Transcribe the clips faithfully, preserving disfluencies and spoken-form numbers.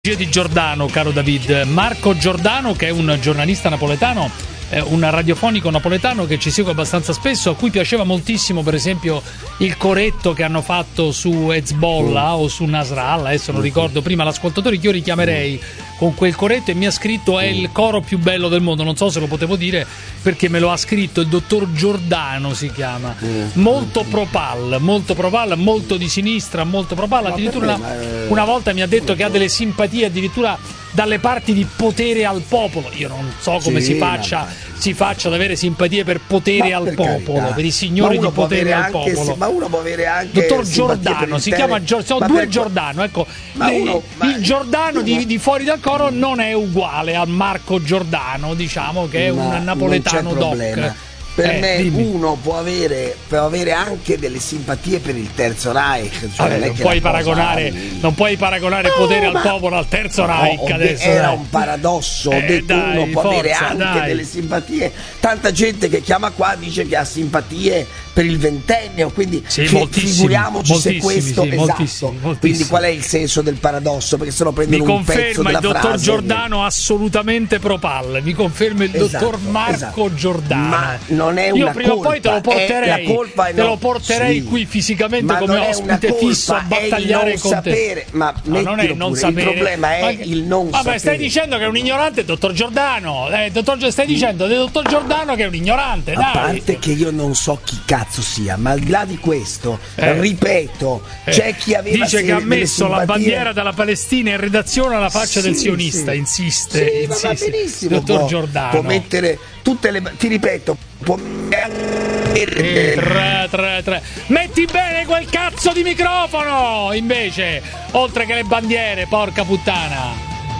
Di Giordano, caro David. Marco Giordano, che è un giornalista napoletano, eh, un radiofonico napoletano che ci segue abbastanza spesso, a cui piaceva moltissimo per esempio il coretto che hanno fatto su Hezbollah o su Nasrallah, adesso non ricordo prima l'ascoltatore che io richiamerei con quel coretto, e mi ha scritto è il coro più bello del mondo. Non so se lo potevo dire perché me lo ha scritto il dottor Giordano, si chiama, molto pro-pal, molto pro-pal, molto di sinistra, molto pro-pal, addirittura una, una volta mi ha detto che ha delle simpatie addirittura dalle parti di Potere al Popolo. Io non so come sì, si faccia si faccia ad avere simpatie per Potere ma al per Popolo, carità. Per i signori di Potere al Popolo. Se, ma uno può avere anche dottor Giordano, si chiama Giordano, sono due per... Giordano, ecco. Ma le, uno, ma... il Giordano no. di, di fuori dal coro non è uguale al Marco Giordano, diciamo che è ma un napoletano doc. Per eh, me dimmi. uno può avere, può avere anche delle simpatie per il Terzo Reich, cioè Vabbè, non, puoi paragonare, non puoi paragonare no, Potere ma... al Popolo al Terzo Reich. No, adesso, era dai. un paradosso, ho eh, detto dai, uno può forza, avere anche dai. delle simpatie. Tanta gente che chiama qua dice che ha simpatie per il ventennio, quindi sì, fi- figuriamoci se questo sì, esatto. Moltissimi, moltissimi. Quindi qual è il senso del paradosso? Perché se no prendono mi un pezzo della frase. Mi conferma il dottor Giordano che... assolutamente pro-pal. Mi conferma il esatto, dottor Marco esatto. Giordano. Ma non è io una prima o poi te lo porterei, è, la te no, lo porterei sì. qui fisicamente ma come ospite colpa, fisso a battagliare con sapere, te. Ma no, non è il non pure. sapere. Il problema è ma, il non vabbè, sapere. Stai dicendo che è un ignorante il dottor Giordano. Eh, dottor, stai dicendo del dottor Giordano che è un ignorante. A dai. parte che io non so chi cazzo sia, ma al di là di questo, eh. ripeto, eh. c'è chi aveva dice che ha messo la bandiera della Palestina in redazione alla faccia sì, del sionista. Sì. Insiste, sì, insiste. Ma va benissimo, dottor può, Giordano può mettere tutte le, ti ripeto, può E tre, tre, tre. Metti bene quel cazzo di microfono invece, oltre che le bandiere, porca puttana.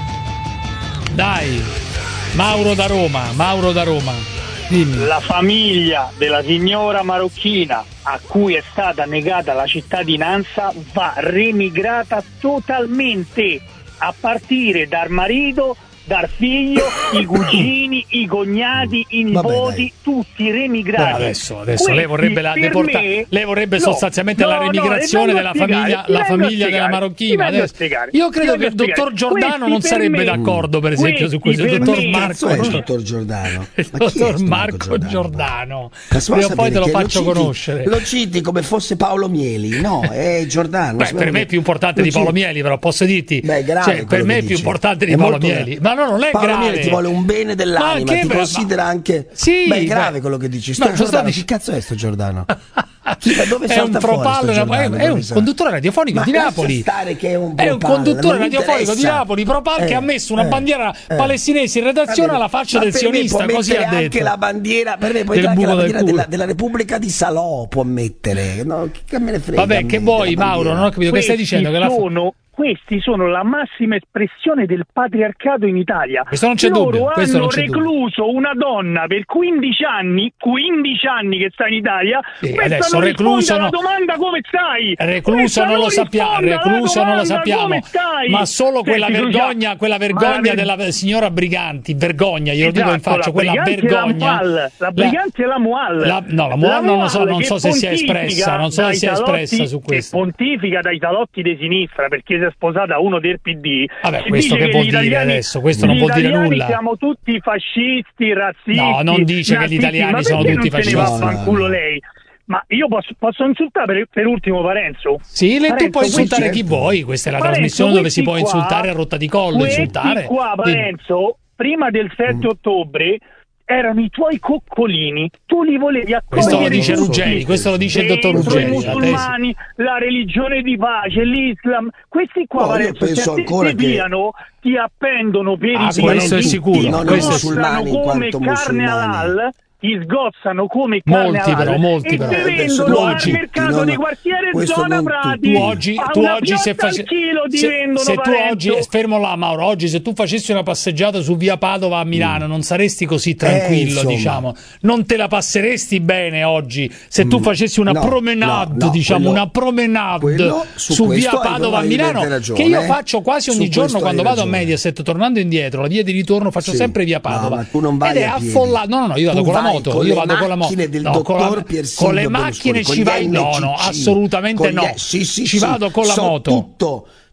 Dai, Mauro da Roma, Mauro da Roma, dimmi. La famiglia della signora marocchina a cui è stata negata la cittadinanza va remigrata totalmente, a partire dal marito, dal figlio, i cugini, i cognati, i nipoti, tutti remigrati. Adesso, adesso lei vorrebbe, la deporta- me, lei vorrebbe no, sostanzialmente no, la remigrazione no, della famiglia, la famiglia della marocchina. Adesso, io credo che il dottor Giordano non sarebbe me, d'accordo, per esempio, su questo. Il dottor Marco è il dottor Giordano. Il dottor Marco Giordano. Prima o poi te lo faccio lo conoscere. Lo citi come fosse Paolo Mieli. No, è Giordano. Beh, per me è più importante di Paolo Mieli, però posso dirti. Beh, grave cioè, per me è più importante di Paolo Mieli. Ma no, non è Paolo grave. Mieli ti vuole un bene dell'anima, ti considera anche. Sì, beh, è grave quello che dici. Sto Giordano, chi cazzo è sto Giordano? Chi, dove è un propallo, è, è un conduttore radiofonico ma di Napoli. Che è, un è un conduttore radiofonico di Napoli, propal, eh, che ha messo una eh, bandiera eh, palestinese in redazione alla faccia del sionista, così ha detto. Anche la bandiera, per me puoi anche la bandiera della, della Repubblica di Salò può mettere. No, che me ne frega. Vabbè, che vuoi, Mauro? Non ho capito che stai dicendo. Che la sono questi sono la massima espressione del patriarcato in Italia. Questo non c'è Loro dubbio. Questo hanno non c'è recluso dubbio. Una donna per quindici anni, quindici anni che sta in Italia. Sì, adesso non recluso alla domanda come stai? Recluso non lo sappiamo, recluso non lo sappiamo. Ma solo quella Senti, vergogna, quella vergogna della ver- signora Briganti, vergogna, glielo esatto, dico in faccia, quella vergogna. La, la Briganti e la Mual. La, no, la Mual non lo so, non so se si è espressa, non so se si è espressa su questo. Che pontifica dai talotti di sinistra perché si è sposata uno del P D. Vabbè, questo che, che vuol dire adesso? Questo non vuol dire nulla. Siamo tutti fascisti, razzisti. No, non dice nazisti, che gli italiani sono tutti fascisti. Ma perché non se ne va a fanculo lei? Ma io posso, posso insultare per, per ultimo Parenzo? Sì, le, Parenzo, tu puoi insultare certo. chi vuoi. Questa è la Parenzo, trasmissione dove si può qua, insultare a rotta di collo. Insultare. Qua, Parenzo, prima del sette ottobre erano i tuoi coccolini, tu li volevi accogliere. Questo lo dice Ruggeri, questo lo dice il dottor Ruggeri. I musulmani, la religione di pace, l'Islam, questi qua, no, Parenzo, io penso se ancora ti che... piano, ti appendono per ah, i questo è sicuro, non questo è musulmani in come quanto carne musulmani. halal, ti sgozzano come carne molti però, molti e però. ti vendono al oggi, mercato non, di quartiere zona Prati. Tu oggi, tu oggi se, face... se, se tu oggi fermo là, Mauro, oggi se tu facessi una passeggiata su via Padova a Milano mm. non saresti così tranquillo, eh, diciamo. Non te la passeresti bene oggi se tu facessi una no, promenade, no, no, diciamo, quello, una promenade su, su via Padova a Milano, ragione, che io faccio quasi ogni giorno quando vado ragione. a Mediaset, tornando indietro, la via di ritorno faccio sì. sempre via Padova. No, tu non vai ed è affollato. No, no, no, io vado tu con la moto, con io vado con la moto. Del no, con, la, con le macchine ci vai? No, no, assolutamente no. Sì, sì, ci sì, vado con la so moto. Tutto.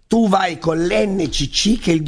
tu vai con l'N C C che il